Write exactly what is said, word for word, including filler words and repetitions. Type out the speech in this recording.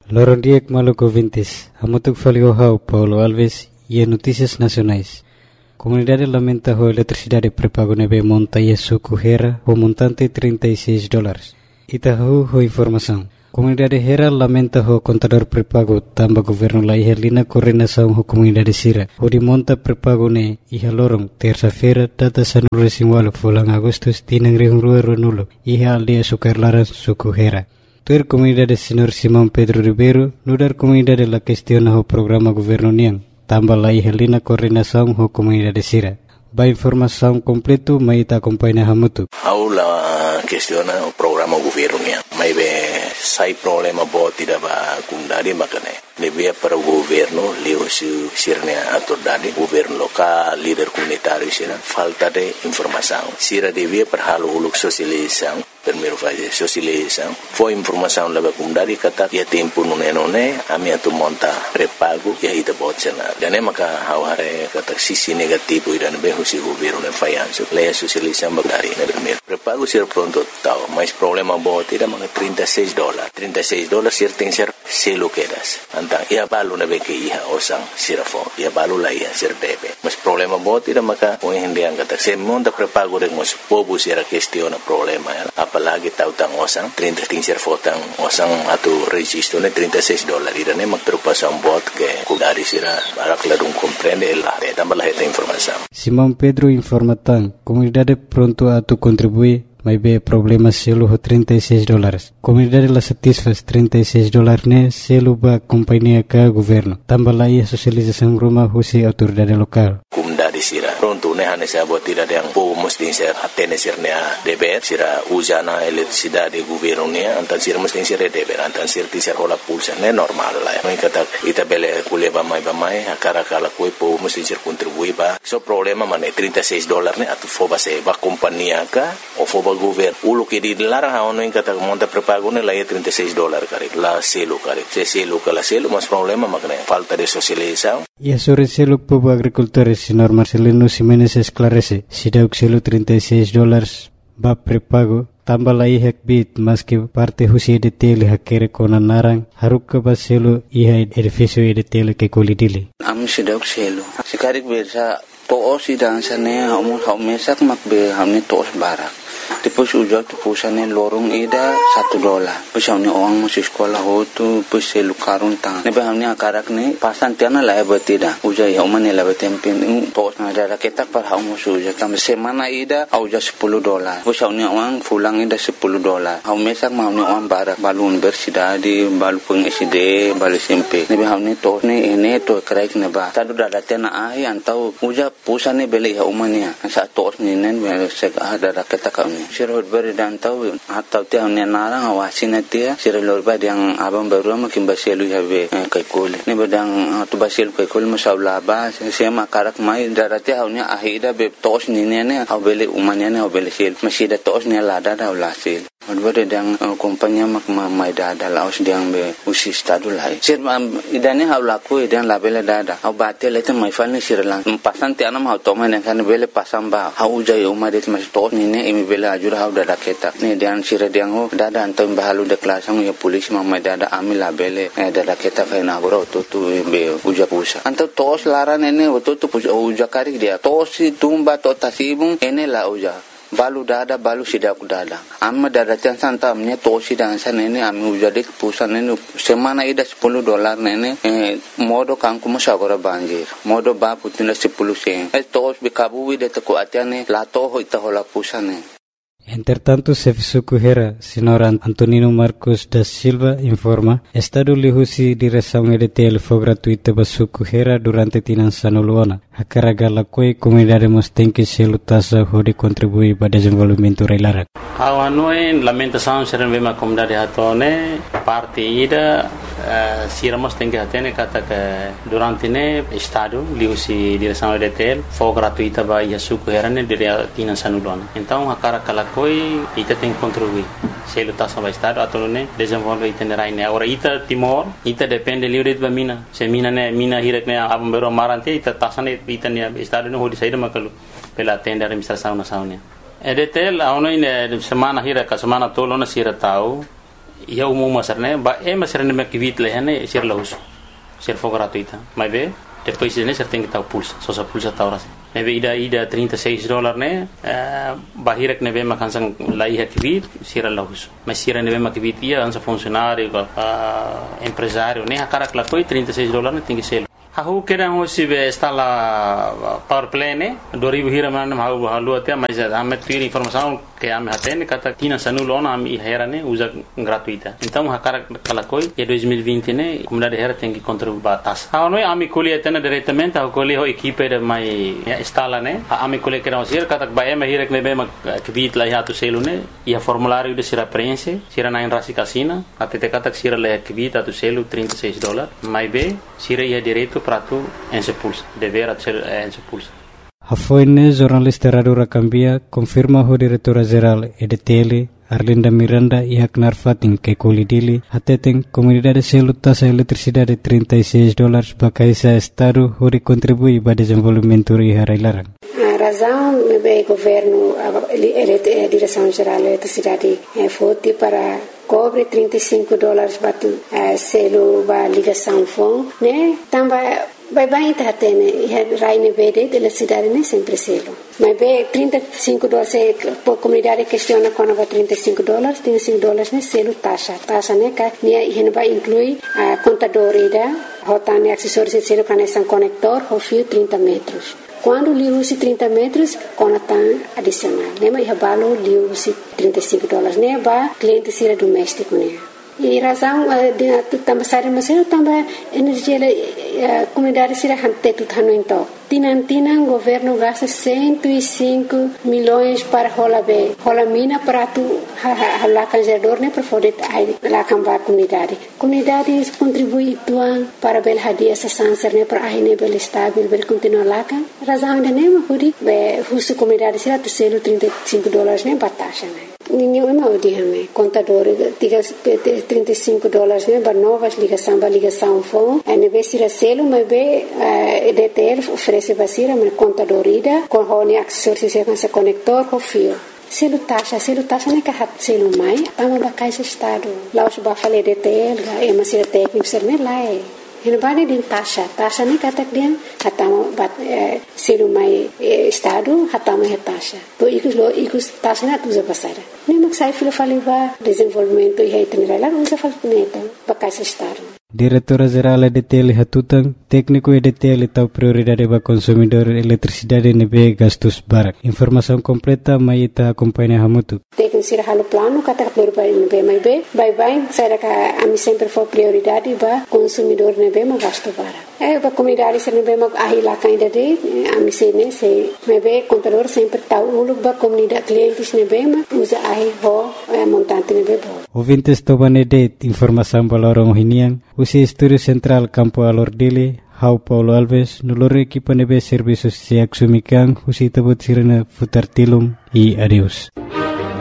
Loron Diek Maluco Vintes, Amotuk Faliohau, Paulo Alves e Notícias Nacionais. Comunidade lamenta a eletricidade pré-pago nebe monta e suco Hera, o montante trinta e seis dólares. Itahu ho informação. Comunidade Hera lamenta o contador pré-pago tamba governo la ihelina coordenação ho comunidade Sira. O de monta pré-pago ne iha lorong terça-feira data sanure simwalo fulang Agustus tinang rihung rua runulo iha aldia sukar laran suku Hera. Tuer comunidade Senhor Simão Pedro Ribeiro nudar comunidade la questiona ho programa governo niang tamba la ihelina coordenação ho comunidade Sira. Ba informação completo maita acompanha hamutu. Aula questiona o programa governo niang. Mai be sai problema bo tidak ba kundari makane. Lebih para o governo leu su sirnya autoridade governo lokal líder comunitário sira falta de informação. Sira devia para halo uluk sosialização. Primeiro fazer sosialização. Foi informação leva kundari kata ya tempo nune nune ami atu monta pré-pago ya ita botsena. Dan maka haware kata sisi negativo idan be husi governo ne fayanso. Leia sosialização bagari ne primeiro. Pré-pago sir pronto tau, mas problema bo tidak maka trinta e seis dólares. trinta e seis dólares sir tem ser selo quedas. Antang ia balu na be ke iha osang sirafo. Ia balu la ia sir debe. Mas problema bo tidak maka o hindi ang kata se monta pré-pago de mos povo sira questiona problema ya. Apalagi tahu tang osang trinta tinsir fotang osang atau registro ne trinta e seis dólares irane mak terpasang bot ke kudari sira barak ladung comprende la de tambah esta informação. Simão Pedro informa tang comunidade pronto a tu contribuir mas be problema selo ho trinta e seis dólares. Comunidade la satisfaz trinta e seis dólares ne selo ba companhia ka governo. Tambah la ia sosialização rumah husi autoridade lokal. Comunidade sira pronto ne hane sa bot tidak yang po mesti ser atene sirnya deber sira usana eletricidade governo ne antan sira mesti ser deber antan sir ti ser hola pulsa ne normal la. Noi kata ita bele kuleba mai ba mai akara kala koi po mesti ser contribui ba. So problema mane trinta e seis dólares ne atu foba se ba companhia ka o foba governo ulo que di larang ono in kata monta pré-pago ne la ia trinta e seis dólares kare la selo kare se selo kala selo mas problema makne falta de socialização. E a sobre selo povo agricultores senhor Marcelino Ximenes esclarece si deu selo trinta e seis dólares ba pré-pago tambah la ihak bit mas que parte husi de tele hakere kona narang haruk ba selo iha edifício de tele que colidili. Am si deu selo sikarik bersa toos sidang sane hamu haumesak makbe hamni toos barak. Depois ujak tu pusane lorong ida satu dolar. Depois hamni orang masih sekolah ho tu depois selu karun tang. Nebe hamni akarak ne pasan tiana la betida. Ujak hamane la betempin toos na ada ketak par hamu ujak tam semana ida ujak sepuluh dolar. Depois hamni orang pulang ida sepuluh dolar. Haumesak hamni orang barak balun bersidadi balu peng S D balu S M P. Nebe hamni toos ne ene to kraik neba. Tadu dada tiana ai antau ujak pusane beli haumania. Sa toos ni nen sek ada ketak kami. Sirot beri dan tahu atau tiang ni narang awasin dia sirot lorba yang abang baru makin baselu habe kai kol ni bedang tu baselu kai kol masalah ba sema karak mai darati haunya ahida be tos ni ne au bele umanya ne au bele sel masih da tos ni lada da ulasil Odbere dang kompanya mak mai dada laos dang be usi stadu lai. Sir idane hau laku idang labele dada. Hau batel itu mai fal ni sir lang. Pasan ti anam hau toma ne kan bele pasam ba. Hau jai umar det mas to ni ne imi bele ajur hau dada ketak. Ni dang sir dang ho dada antam bahalu de klasang ya polis mai dada ami labele dada ketak na bro tu tu be uja pusa. Antam tos laran ene tu tu uja karik dia. Tos tumba to tasibung ene la uja. Balu dada balu sidak dada amma dada tan santa amnya tosi dan san ini ami ujade pusan ini semana ida sepuluh dolar nene eh, modo kangku masagora banjir modo ba putina sepuluh sen eh tos bikabu de ko atiane lato ho ita hola pusane. Entretanto, Sefisuku Hera, senhor Antonino Marcos da Silva, informa, Estado lihusi direção E D T L foi gratuita para Suku Hera durante Tinançano Luana. A carga la coi comunidade mos tem que se lutasa de contribuir para o desenvolvimento reilara. A noi lamentação serem bem a comunidade hatone parte ida siramos tem que atene kata que durante ne Estado lihusi direção E D T L foi gratuita para Suku Hera ne dire Tinançano Luana. Então a carga la coi ita tem que contribuir. Se lutasa para Estado atau ne desenvolve itinerai ne. Agora ita Timor ita depende livre de mina. Se mina ne mina hirek ne abam bero marante ita tasane ita ne Estado no hodi saída makalu pela tenda administração nacional. E D T L a ono ine semana hirek semana tolo na sira tau ia umum masarne ba e masarne me kivit lehane sir lahus sir for gratuita mas be depois ne ser tem que estar pulsa só sa pulsa ta ora neve ida ida trinta e seis dólares né bahirek neve makansang lai kivit sir lahus mas sir neve makivit ia ansa funcionário empresário né akarak la coi trinta e seis dólares tem que ser Aku kira hosi be stala power plane dua ribu hira mana mau halu até mas amet pir informação que ame hatene kata tina sanulo na ami hera ne usa gratuita então hakara kala koi e dois mil e vinte ne comunidade hera tem que contribuir batas a noi ami kuli atena diretamente a kuli ho equipe de mai stala ne ami kuli kira hosi kata ba eme hira ne be ma kvit la hatu selu ne ia formulário de sira prense sira na rasi casina até te kata sira le kvit atu selu trinta e seis dólares mai be sira ia direito prato en se pulsa dever ser en se pulsa. Hafoine jornalista Radura Cambia confirma ho diretora geral E D T L Arlinda Miranda e Haknar Fatin que colidili hateten comunidade selu taxa eletricidade trinta e seis dólares bakaisa estado hori contribui para desenvolvimento e harailarang. A razão é o governo, a direção geral da eletricidade foi para cobre trinta e cinco dólares batu selo ba ligação fon né também vai bem tá tendo raine verde da cidade né sempre selo mas bem trinta e cinco dólares por comunidade questiona quando vai trinta e cinco dólares trinta e cinco dólares né selo taxa taxa né que né vai inclui a contador ida rotane acessórios de selo conexão conector o fio trinta metros. Quando li usi trinta metros, conatan adicional. Nema ia balo li usi trinta e cinco dólares. Né ba cliente sira doméstico né. E razão de também sair mas eu também energia a comunidade sira hante tu thano então. Tinan tinan governo gasta cento e cinco milhões para rola be. Rola mina para tu hala canjador né para poder lá cambar comunidade. Comunidade contribui tuan para bel hadia essa sanser né para aí bel estável bel continuar lá kan. Razão de nema hudi be husu comunidade sira tu selo trinta e cinco dólares né batasha né. Ninguém me odia me contador diga trinta e cinco dólares né para novas ligação para ligação fone. A neve sira selo mas be E D T L oferece basira me contador ida com honi acessórios se com conector com fio. Selo taxa, selo taxa não é que hat selo mai, ama bacais estado. Lá os bafale D T L, é uma sira técnico ser me lá é. Ele vai de taxa, taxa nem kata dia, hatama bat selo mai estado, hatama é taxa. Então ikus lo ikus taxa não usa basara. Nem mak sai filo fale ba desenvolvimento e reiterar lá usa fale neto bacais estado. Diretora Geral E D T L Hatutang, técnico E D T L tahu prioridade para consumidor eletricidade nebe gastos barak. Informação completa mai ita acompanha hamutu. Técnico sira halo plano kata prioridade nebe mai be, bye bye, saya ka ami sempre for prioridade para consumidor nebe ma gasto barak. Eh para comunidade sira nebe ma ahi la kainda de ami se ne se nebe contador sempre tahu uluk ba comunidade clientes nebe ma usa ahi ho montante nebe bo. Ouvintes tobane de informação balorong hinian. Usi Estúdio Central Campo Alordile, Hau Paulo Alves, nulore equipa nebe serviços se axumikan, usi tabut sirena futar tilum e adeus.